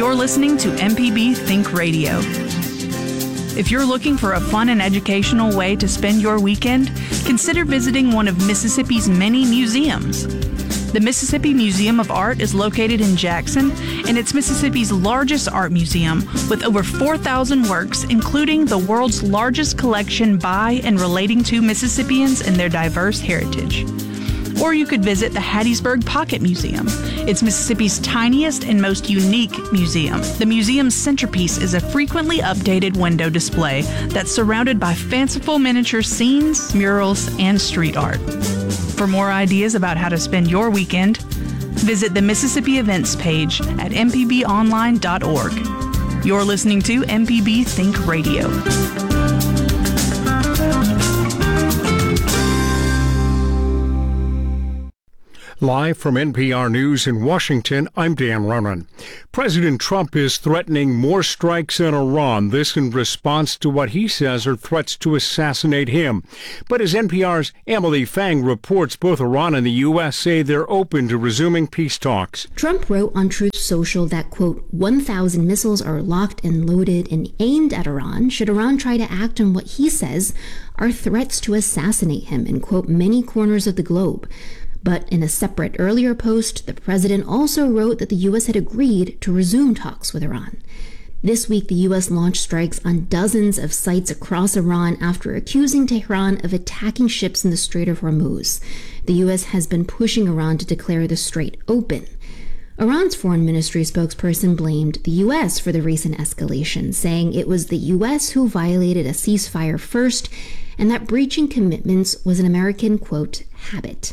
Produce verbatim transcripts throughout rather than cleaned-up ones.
You're listening to M P B Think Radio. If you're looking for a fun and educational way to spend your weekend, consider visiting one of Mississippi's many museums. The Mississippi Museum of Art is located in Jackson, and it's Mississippi's largest art museum with over four thousand works, including the world's largest collection by and relating to Mississippians and their diverse heritage. Or you could visit the Hattiesburg Pocket Museum. It's Mississippi's tiniest and most unique museum. The museum's centerpiece is a frequently updated window display that's surrounded by fanciful miniature scenes, murals, and street art. For more ideas about how to spend your weekend, visit the Mississippi Events page at m p b online dot org. You're listening to M P B Think Radio. Live from N P R News in Washington, I'm Dan Ronan. President Trump is threatening more strikes in Iran, this in response to what he says are threats to assassinate him. But as N P R's Emily Fang reports, both Iran and the U S say they're open to resuming peace talks. Trump wrote on Truth Social that, quote, one thousand missiles are locked and loaded and aimed at Iran should Iran try to act on what he says are threats to assassinate him in, quote, many corners of the globe. But in a separate earlier post, the president also wrote that the U S had agreed to resume talks with Iran. This week, the U S launched strikes on dozens of sites across Iran after accusing Tehran of attacking ships in the Strait of Hormuz. The U S has been pushing Iran to declare the strait open. Iran's foreign ministry spokesperson blamed the U S for the recent escalation, saying it was the U S who violated a ceasefire first and that breaching commitments was an American, quote, habit.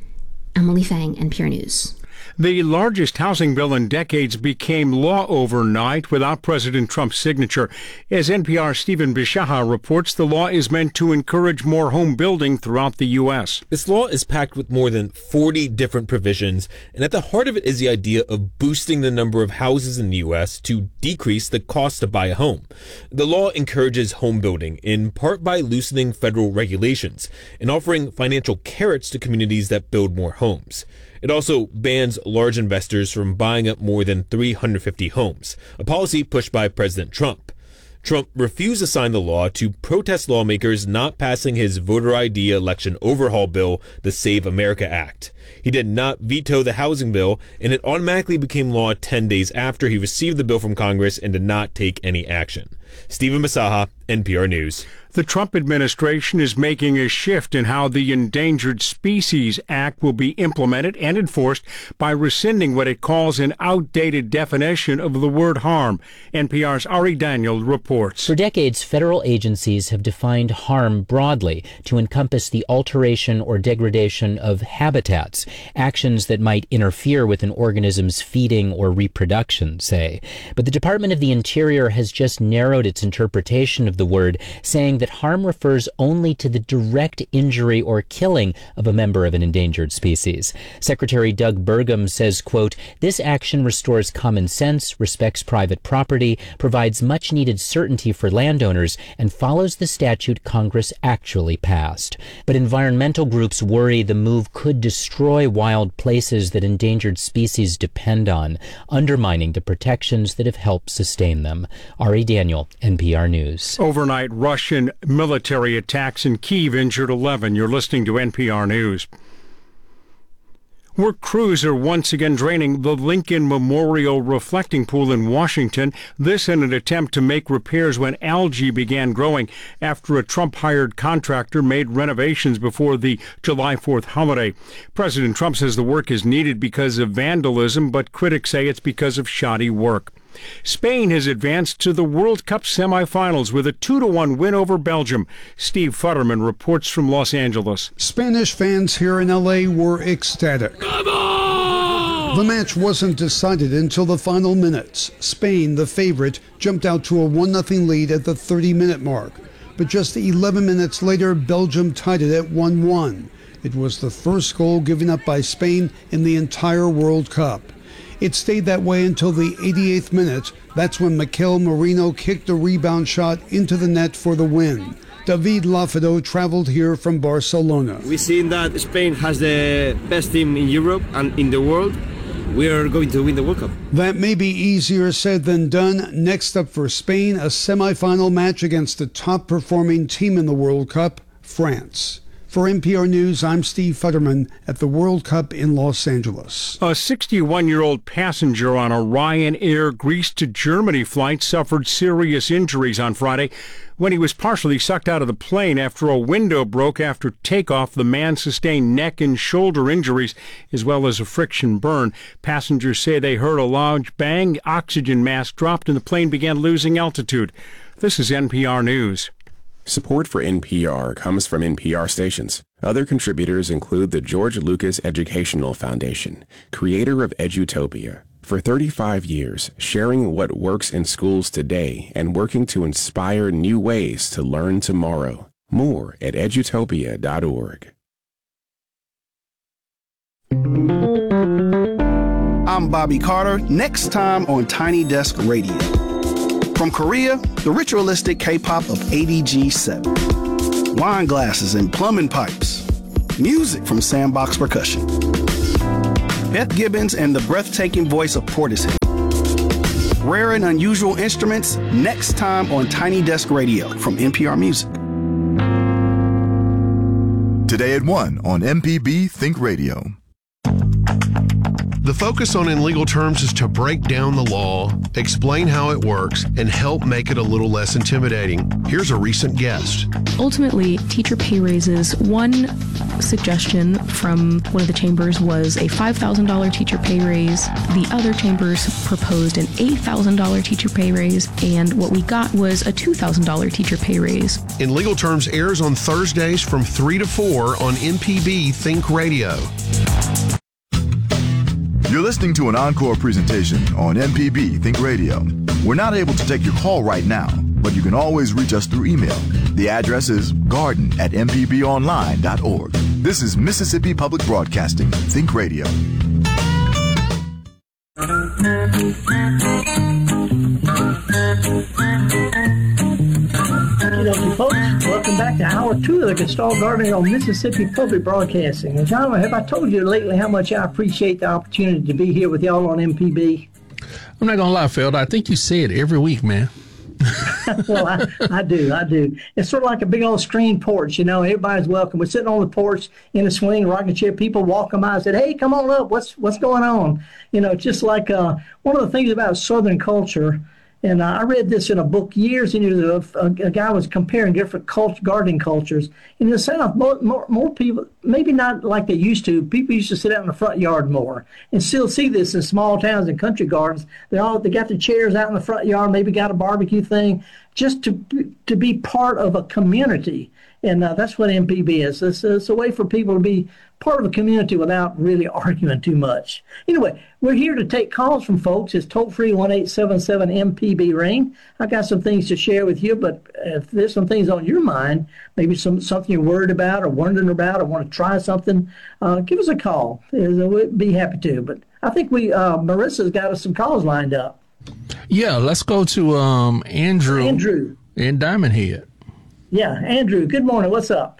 Emily Fang, N P R News. The largest housing bill in decades became law overnight without President Trump's signature. As N P R's Stephen Bishaha reports, the law is meant to encourage more home building throughout the U S. This law is packed with more than forty different provisions, and at the heart of it is the idea of boosting the number of houses in the U S to decrease the cost to buy a home. The law encourages home building, in part by loosening federal regulations and offering financial carrots to communities that build more homes. It also bans large investors from buying up more than three hundred fifty homes, a policy pushed by President Trump. Trump refused to sign the law to protest lawmakers not passing his voter I D election overhaul bill, the Save America Act. He did not veto the housing bill, and it automatically became law ten days after he received the bill from Congress and did not take any action. Stephen Masaha, N P R News. The Trump administration is making a shift in how the Endangered Species Act will be implemented and enforced by rescinding what it calls an outdated definition of the word harm. N P R's Ari Daniel reports. For decades, federal agencies have defined harm broadly to encompass the alteration or degradation of habitats, actions that might interfere with an organism's feeding or reproduction, say. But the Department of the Interior has just narrowed its interpretation of the word, saying that harm refers only to the direct injury or killing of a member of an endangered species. Secretary Doug Burgum says, quote, this action restores common sense, respects private property, provides much-needed certainty for landowners, and follows the statute Congress actually passed. But environmental groups worry the move could destroy wild places that endangered species depend on, undermining the protections that have helped sustain them. Ari Daniel, N P R News. Overnight Russian military attacks in Kyiv injured eleven. You're listening to N P R News. Work crews are once again draining the Lincoln Memorial Reflecting Pool in Washington, this in an attempt to make repairs when algae began growing after a Trump-hired contractor made renovations before the July fourth holiday. President Trump says the work is needed because of vandalism, but critics say it's because of shoddy work. Spain has advanced to the World Cup semifinals with a two to one win over Belgium. Steve Futterman reports from Los Angeles. Spanish fans here in L A were ecstatic. The match wasn't decided until the final minutes. Spain, the favorite, jumped out to a one nothing lead at the thirty-minute mark. But just eleven minutes later, Belgium tied it at one one. It was the first goal given up by Spain in the entire World Cup. It stayed that way until the eighty-eighth minute. That's when Mikel Merino kicked a rebound shot into the net for the win. David Lafado traveled here from Barcelona. We've seen that Spain has the best team in Europe and in the world. we are going to win the World Cup. That may be easier said than done. Next up for Spain, a semifinal match against the top-performing team in the World Cup, France. For N P R News, I'm Steve Futterman at the World Cup in Los Angeles. A sixty-one-year-old passenger on a Ryanair Greece to Germany flight suffered serious injuries on Friday when he was partially sucked out of the plane after a window broke after takeoff. The man sustained neck and shoulder injuries as well as a friction burn. Passengers say they heard a loud bang, oxygen mask dropped, and the plane began losing altitude. This is N P R News. Support for N P R comes from N P R stations. Other contributors include the George Lucas Educational Foundation, creator of Edutopia. For thirty-five years, sharing what works in schools today and working to inspire new ways to learn tomorrow. More at edutopia dot org. I'm Bobby Carter. Next time on Tiny Desk Radio. From Korea, the ritualistic K-pop of A D G seven. Wine glasses and plumbing pipes. Music from Sandbox Percussion. Beth Gibbons and the breathtaking voice of Portishead. Rare and unusual instruments, next time on Tiny Desk Radio from N P R Music. Today at one on M P B Think Radio. The focus on In Legal Terms is to break down the law, explain how it works, and help make it a little less intimidating. Here's a recent guest. Ultimately, teacher pay raises. One suggestion from one of the chambers was a five thousand dollars teacher pay raise. The other chambers proposed an eight thousand dollars teacher pay raise, and what we got was a two thousand dollars teacher pay raise. In Legal Terms airs on Thursdays from three to four on M P B Think Radio. You're listening to an encore presentation on M P B Think Radio. We're not able to take your call right now, but you can always reach us through email. The address is garden at m p b online dot org. This is Mississippi Public Broadcasting, Think Radio. Okie folks, welcome back to Hour two of the Gestalt Gardening on Mississippi Public Broadcasting. And John, have I told you lately how much I appreciate the opportunity to be here with y'all on M P B? I'm not going to lie, Feld. I think you say it every week, man. Well, I, I do, I do. It's sort of like a big old screen porch, you know. Everybody's welcome. We're sitting on the porch in a swing, rocking chair. People walk by and said, "Hey, come on up. What's what's going on?" You know, just like uh, one of the things about Southern culture. And uh, I read this in a book years and years ago. A, a guy was comparing different cult, gardening cultures. In the South, more, more, more people, maybe not like they used to, people used to sit out in the front yard more. And still see this in small towns and country gardens. They all they got the chairs out in the front yard, maybe got a barbecue thing, just to to be part of a community. And uh, that's what M P B is. It's, it's a way for people to be part of a community without really arguing too much. Anyway, we're here to take calls from folks. It's toll-free one eight seven seven M P B ring. I got some things to share with you, but if there's some things on your mind, maybe some something you're worried about or wondering about or want to try something, uh, give us a call. We'd be happy to. But I think we uh, Marissa's got us some calls lined up. Yeah, let's go to um, Andrew, Andrew in Diamond Head. Yeah, Andrew, good morning. What's up?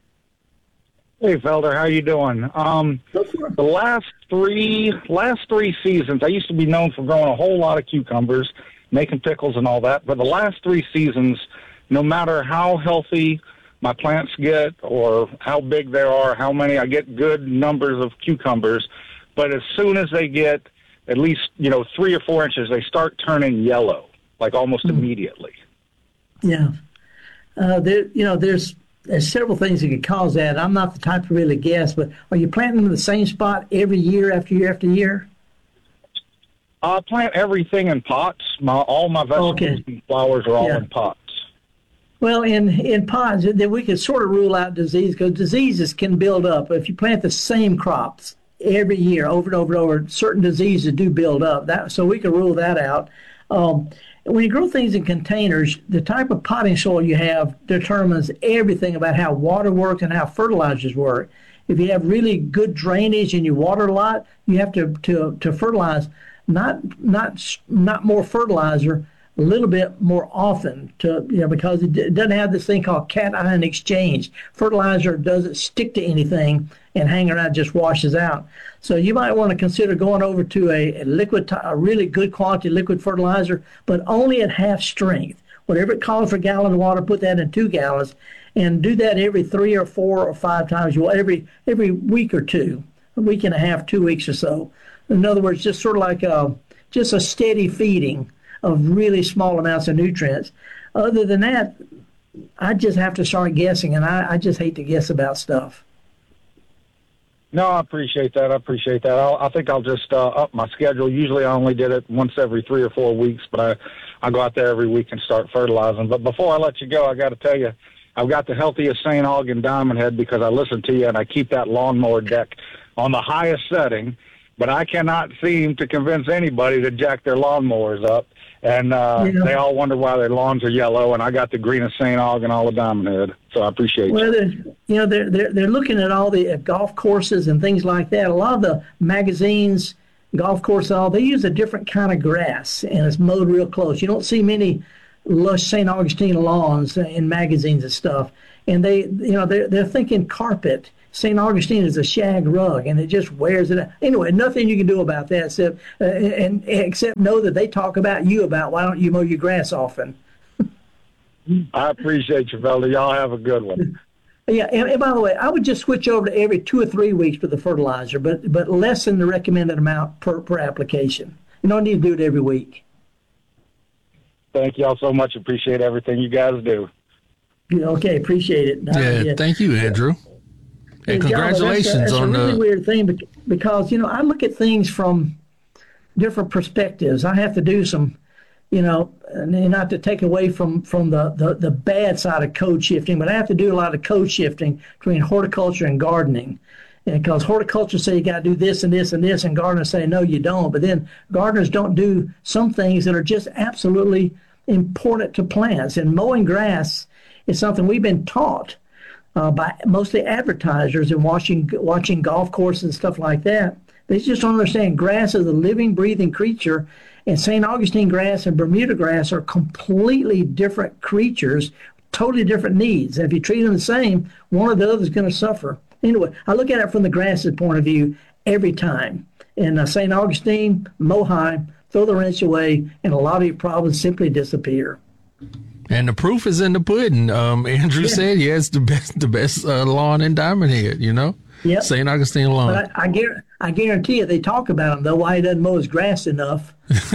Hey, Felder, how you doing? Um, the last three last three seasons, I used to be known for growing a whole lot of cucumbers, making pickles and all that. But the last three seasons, no matter how healthy my plants get or how big they are, how many, I get good numbers of cucumbers. But as soon as they get at least, you know, three or four inches, they start turning yellow, like almost mm. immediately. Yeah. Uh, there, you know, there's, there's several things that could cause that. I'm not the type to really guess, but are you planting them in the same spot every year after year after year? I plant everything in pots. My all my vegetables okay. and flowers are all yeah. in pots. Well, in in pots, then we can sort of rule out disease because diseases can build up. If you plant the same crops every year, over and over and over, certain diseases do build up. That so we can rule that out. Um, When you grow things in containers, the type of potting soil you have determines everything about how water works and how fertilizers work. If you have really good drainage and you water a lot, you have to to, to fertilize not not not more fertilizer, a little bit more often to, you know, because it, it doesn't have this thing called cation exchange. Fertilizer doesn't stick to anything and hang around, just washes out. So you might want to consider going over to a, a liquid, a really good quality liquid fertilizer, but only at half strength. Whatever it costs for a gallon of water, put that in two gallons, and do that every three or four or five times, well, every every week or two, a week and a half, two weeks or so. In other words, just sort of like a, just a steady feeding of really small amounts of nutrients. Other than that, I just have to start guessing, and I, I just hate to guess about stuff. No, I appreciate that. I appreciate that. I'll, I think I'll just uh, up my schedule. Usually I only did it once every three or four weeks, but I, I go out there every week and start fertilizing. But before I let you go, I got to tell you, I've got the healthiest Saint Aug and Diamond Head because I listen to you and I keep that lawnmower deck on the highest setting, but I cannot seem to convince anybody to jack their lawnmowers up. And uh, yeah. They all wonder why their lawns are yellow, and I got the greenest Saint Aug and all the Diamond Head. So I appreciate well, you. Well, you know, they're, they're, they're looking at all the uh, golf courses and things like that. A lot of the magazines, golf course, all, they use a different kind of grass, and it's mowed real close. You don't see many lush Saint Augustine lawns in magazines and stuff. And they, you know, they're, they're thinking carpet. Saint Augustine is a shag rug, and it just wears it out. Anyway, nothing you can do about that except, uh, and, except know that they talk about you about why don't you mow your grass often. I appreciate you, fella. Y'all have a good one. Yeah, and, and by the way, I would just switch over to every two or three weeks for the fertilizer, but but less than the recommended amount per, per application. You don't need to do it every week. Thank y'all so much. Appreciate everything you guys do. Okay, appreciate it. Yeah, uh, yeah. Thank you, Andrew. And, and congratulations that's a, that's on a really the weird thing because, you know, I look at things from different perspectives. I have to do some, you know, and not to take away from, from the, the, the bad side of code shifting, but I have to do a lot of code shifting between horticulture and gardening. And because horticulture say you got to do this and this and this, and gardeners say, no, you don't. But then gardeners don't do some things that are just absolutely important to plants. And mowing grass is something we've been taught Uh, by mostly advertisers and watching watching golf courses and stuff like that. They just don't understand grass is a living, breathing creature, and Saint Augustine grass and Bermuda grass are completely different creatures, totally different needs. And if you treat them the same, one or the other is going to suffer. Anyway, I look at it from the grass's point of view every time. And uh, Saint Augustine, mow high, throw the wrench away, and a lot of your problems simply disappear. And the proof is in the pudding. Um, Andrew yeah. said, yeah, it's the best, the best uh, lawn in Diamond Head, you know? Yep. Saint Augustine lawn. But I, I, guarantee, I guarantee you they talk about him, though, why he doesn't mow his grass enough.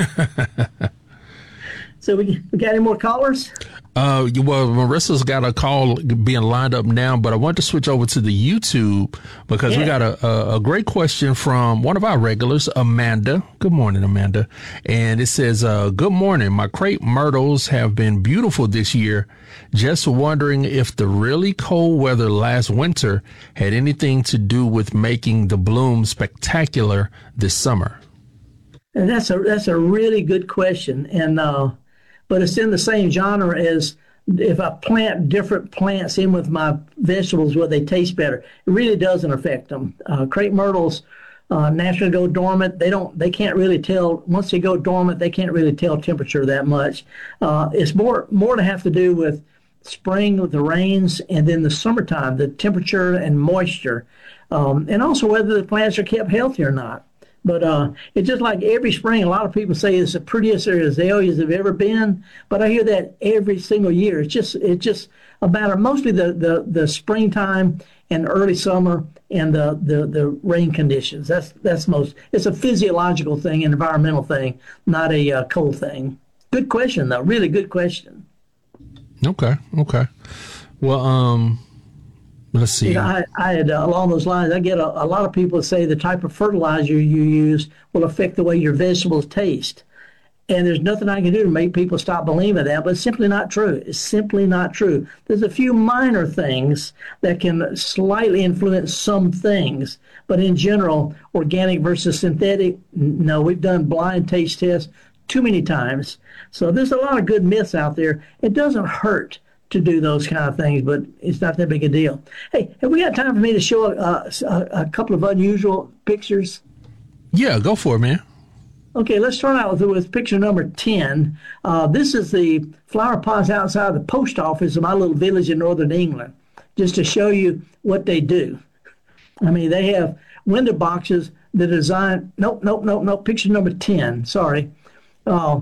So we, we got any more callers? Uh, well, Marissa's got a call being lined up now, but I want to switch over to the YouTube because yeah. we got a, a, a great question from one of our regulars, Amanda. Good morning, Amanda. And it says, uh, good morning. My crepe myrtles have been beautiful this year. Just wondering if the really cold weather last winter had anything to do with making the bloom spectacular this summer. And that's a, that's a really good question. And, uh, but it's in the same genre as if I plant different plants in with my vegetables where they taste better. It really doesn't affect them. Uh, crepe myrtles uh, naturally go dormant. They don't. They can't really tell once they go dormant. They can't really tell temperature that much. Uh, it's more more to have to do with spring with the rains and then the summertime, the temperature and moisture, um, and also whether the plants are kept healthy or not. But uh, it's just like every spring, a lot of people say it's the prettiest their azaleas have ever been. But I hear that every single year. It's just it's just about mostly the, the, the springtime and early summer and the, the, the rain conditions. That's that's most. It's a physiological thing, an environmental thing, not a uh, cold thing. Good question, though. Really good question. Okay. Okay. Well, um. Let's see. You know, I, I had, uh, along those lines, I get a, a lot of people say the type of fertilizer you use will affect the way your vegetables taste. And there's nothing I can do to make people stop believing that, but it's simply not true. It's simply not true. There's a few minor things that can slightly influence some things, but in general, organic versus synthetic, no, we've done blind taste tests too many times. So there's a lot of good myths out there. It doesn't hurt to do those kind of things, but it's not that big a deal. Hey, have we got time for me to show a, a, a couple of unusual pictures? Yeah, go for it, man. Okay, let's start out with, with picture number ten. Uh, this is the flower pots outside the post office of my little village in northern England, just to show you what they do. I mean, they have window boxes that are designed. Nope, nope, nope, nope. Picture number ten. Sorry. Uh,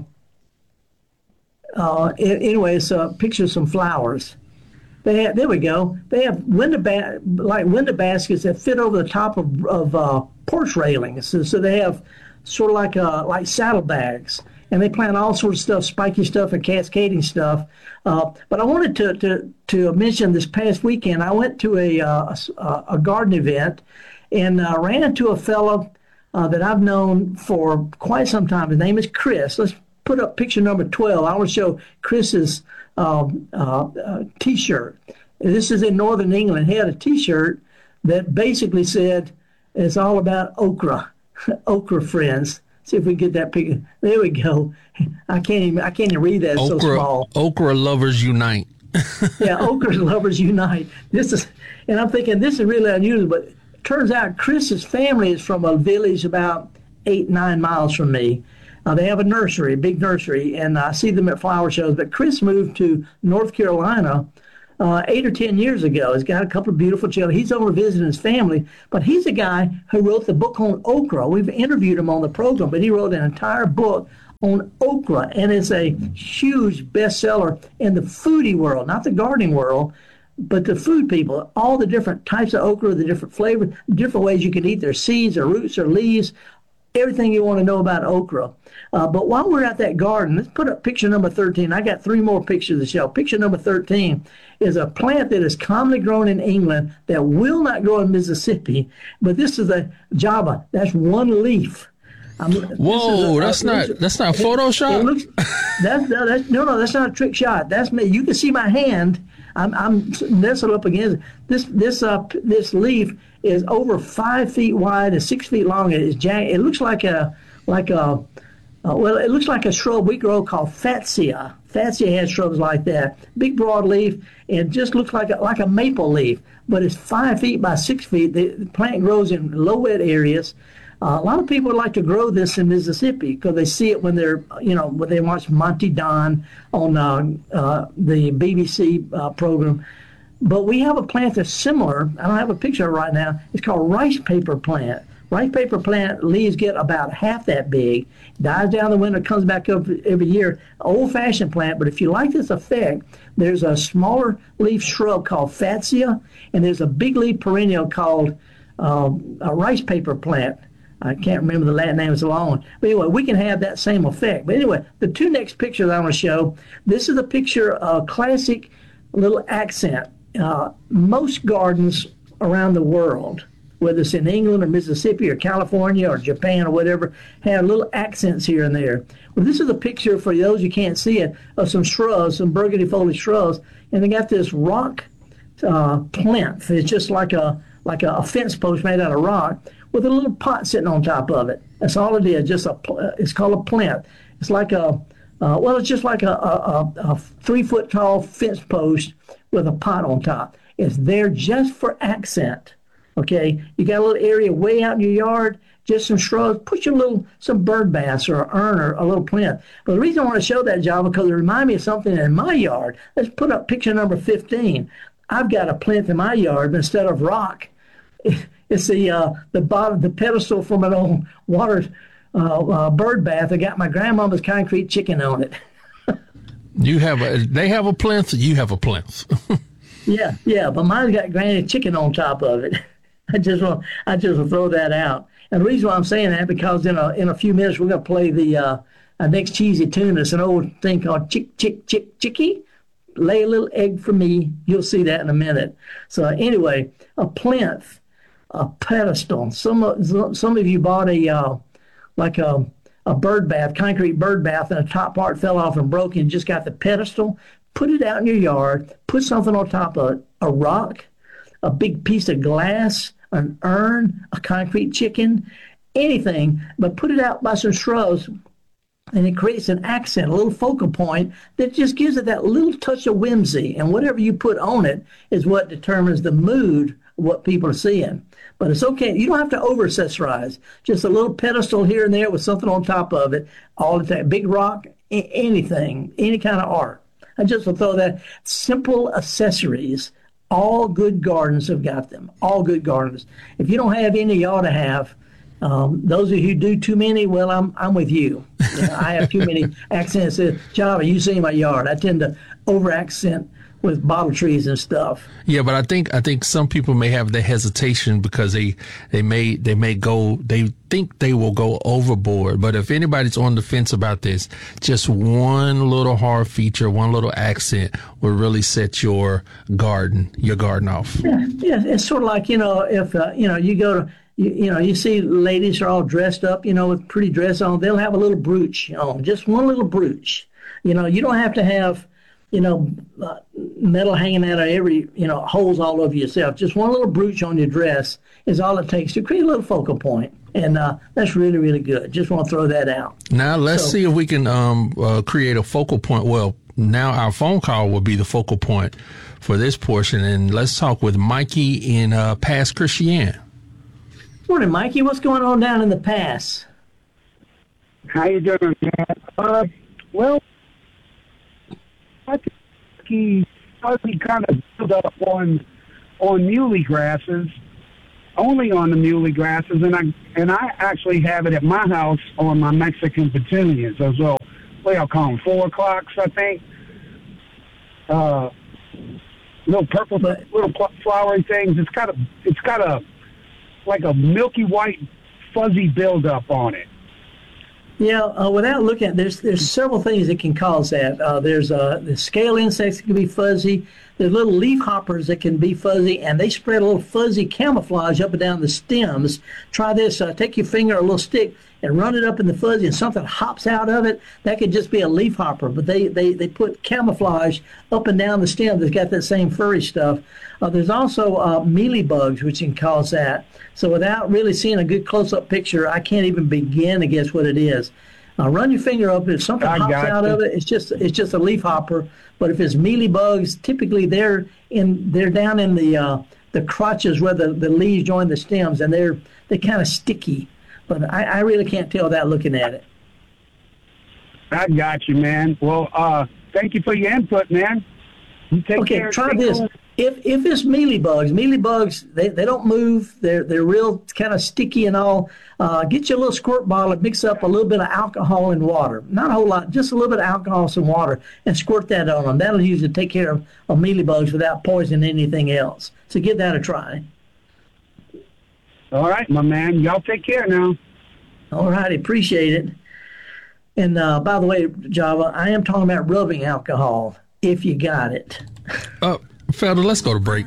uh, anyway, it's a picture of some flowers. They have, there we go. They have window ba- like window baskets that fit over the top of, of uh, porch railings. So, so they have sort of like uh, like saddlebags, and they plant all sorts of stuff, spiky stuff and cascading stuff. Uh, but I wanted to, to to mention this past weekend, I went to a uh, a, a garden event and uh, ran into a fellow uh, that I've known for quite some time. His name is Chris. Let's put up picture number twelve. I want to show Chris's um, uh, uh, T-shirt. This is in northern England. He had a T-shirt that basically said, "It's all about okra." Okra friends. See if we get that picture. There we go. I can't even. I can't even read that. It's okra, so small. Okra lovers unite. Yeah, okra lovers unite. This is, and I'm thinking this is really unusual. But it turns out Chris's family is from a village about eight, nine miles from me. Uh, they have a nursery, a big nursery, and I see them at flower shows. But Chris moved to North Carolina Uh, eight or ten years ago. He's got a couple of beautiful children. He's over visiting his family, but he's a guy who wrote the book on okra. We've interviewed him on the program, but he wrote an entire book on okra, and it's a huge bestseller in the foodie world, not the gardening world, but the food people. All the different types of okra, the different flavors, different ways you can eat their seeds or roots or leaves, everything you want to know about okra. Uh, but while we're at that garden, let's put up picture number thirteen. I got three more pictures to show. Picture number thirteen is a plant that is commonly grown in England that will not grow in Mississippi, but this is a Java. That's one leaf. I'm, Whoa, a, that's uh, not that's not Photoshop. It looks, that's, that's, no, no, that's not a trick shot. That's me. You can see my hand. I'm, I'm nestled up against it. This this uh this leaf is over five feet wide and six feet long. It is jag- It looks like a like a uh, well, it looks like a shrub we grow called Fatsia. Fatsia has shrubs like that, big broad leaf, and just looks like a, like a maple leaf. But it's five feet by six feet. The, the plant grows in low wet areas. Uh, a lot of people would like to grow this in Mississippi because they see it when they're, you know, when they watch Monty Don on uh, uh, the B B C uh, program. But we have a plant that's similar. I don't have a picture of it right now. It's called rice paper plant. Rice paper plant leaves get about half that big, dies down the winter, comes back up every year. Old-fashioned plant, but if you like this effect, there's a smaller leaf shrub called Fatsia, and there's a big leaf perennial called uh, a rice paper plant. I can't remember the Latin name, it's a long one. But anyway, we can have that same effect. But anyway, the two next pictures I want to show, this is a picture of a classic little accent. Uh, most gardens around the world, whether it's in England or Mississippi or California or Japan or whatever, have little accents here and there. Well, this is a picture, for those who can't see it, of some shrubs, some burgundy foliage shrubs, and they got this rock uh, plinth. It's just like a like a, a fence post made out of rock with a little pot sitting on top of it. That's all it is. Just a it's called a plinth. It's like a uh, well, it's just like a, a, a three foot tall fence post with a pot on top. It's there just for accent. Okay, you got a little area way out in your yard, just some shrubs, put your little, some bird bass or an urn or a little plinth. But the reason I want to show that, Java, because it reminds me of something in my yard. Let's put up picture number fifteen. I've got a plinth in my yard, but instead of rock, it's the uh, the bottom, the pedestal from an old water uh, uh, bird bath. I got my grandmama's concrete chicken on it. You have a, they have a plinth, you have a plinth. yeah, yeah, but mine's got granny chicken on top of it. I just want, I just want to throw that out. And the reason why I'm saying that, because in a in a few minutes we're going to play the uh, our next cheesy tune. It's an old thing called Chick Chick Chick Chicky. Lay a little egg for me. You'll see that in a minute. So anyway, a plinth, a pedestal. Some of, some of you bought a uh, like a a bird bath, concrete bird bath, and the top part fell off and broke, and just got the pedestal. Put it out in your yard. Put something on top of it. A rock, a big piece of glass, an urn, a concrete chicken, anything, but put it out by some shrubs, and it creates an accent, a little focal point that just gives it that little touch of whimsy. And whatever you put on it is what determines the mood what people are seeing. But it's okay. You don't have to over accessorize. Just a little pedestal here and there with something on top of it all the time. Big rock, a- anything, any kind of art. I just will throw that. Simple accessories. All good gardens have got them. All good gardens. If you don't have any, you ought to have. Um, those of you who do too many, well, I'm I'm with you. You know, I have too many accents. Uh, Java, you see my yard. I tend to over accent with bottle trees and stuff. Yeah, but I think I think some people may have the hesitation because they they may they may go they think they will go overboard. But if anybody's on the fence about this, just one little hard feature, one little accent will really set your garden your garden off. Yeah, yeah. It's sort of like, you know, if uh, you know you go to you, you know you see ladies are all dressed up, you know, with pretty dress on. They'll have a little brooch on, just one little brooch. You know, you don't have to have, you know, uh, metal hanging out of every, you know, holes all over yourself. Just one little brooch on your dress is all it takes to create a little focal point. And uh, that's really, really good. Just want to throw that out. Now, let's so, see if we can um, uh, create a focal point. Well, now our phone call will be the focal point for this portion. And let's talk with Mikey in uh, Pass Christian. Morning, Mikey. What's going on down in the Pass? How you doing, man? Uh, well, I think he probably kind of built up on on muley grasses, only on the muley grasses, and I and I actually have it at my house on my Mexican petunias as well. What I'll call them, four o'clocks, I think. Uh, little purple, little flowery things. It's got a, it's got a, like a milky white, fuzzy buildup on it. Yeah, uh, without looking at, there's there's several things that can cause that. Uh, there's uh, the scale insects that can be fuzzy. There's little leaf hoppers that can be fuzzy, and they spread a little fuzzy camouflage up and down the stems. Try this. Uh, take your finger, a little stick, and run it up in the fuzzy, and something hops out of it. That could just be a leaf hopper, but they, they, they put camouflage up and down the stem that's got that same furry stuff. Uh, there's also uh, mealybugs, which can cause that. So without really seeing a good close-up picture, I can't even begin to guess what it is. Uh, run your finger up. If something I hops out you. of it, it's just it's just a leaf hopper. But if it's mealybugs, typically they're in they're down in the uh, the crotches where the, the leaves join the stems, and they're they're kind of sticky. But I, I really can't tell that looking at it. I got you, man. Well, uh, thank you for your input, man. You take okay, care. try Take this. care. If if it's mealybugs, mealybugs they, they don't move. They're they're real kind of sticky and all. Uh, get you a little squirt bottle and mix up a little bit of alcohol and water. Not a whole lot, just a little bit of alcohol and some water, and squirt that on them. That'll usually take care of, of mealybugs without poisoning anything else. So give that a try. All right, my man. Y'all take care now. All right, appreciate it. And uh, by the way, Java, I am talking about rubbing alcohol if you got it. Oh. Felder, let's go to break.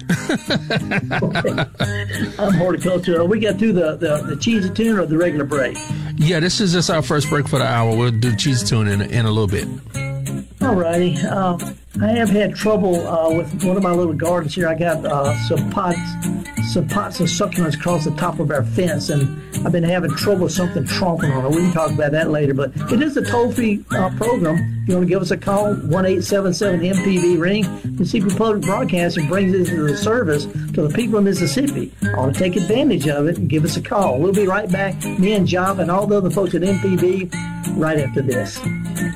I'm horticulture. We got to do the, the, the cheesy tune or the regular break? Yeah, this is just our first break for the hour. We'll do cheesy tune in, in a little bit. All righty. Um, I have had trouble uh, with one of my little gardens here. I got uh, some pots, some pots of succulents across the top of our fence, and I've been having trouble with something tromping on it. We can talk about that later, but it is a toll-free uh, program. If you want to give us a call, one eight seven seven M P B ring. Mississippi Public Broadcasting brings this as a service to the people of Mississippi. I want to take advantage of it and give us a call. We'll be right back, me and Job and all the other folks at M P B, right after this.